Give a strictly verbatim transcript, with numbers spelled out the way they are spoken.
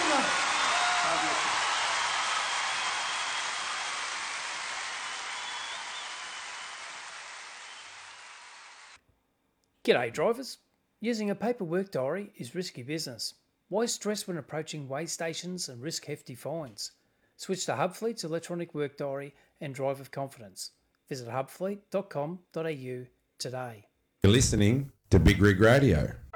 G'day drivers. Using a paper work diary is risky business. Why stress when approaching weigh stations and risk hefty fines? Switch to Hubfleet's electronic work diary and drive with confidence. Visit hubfleet dot com dot a u today. You're listening to Big Rig Radio.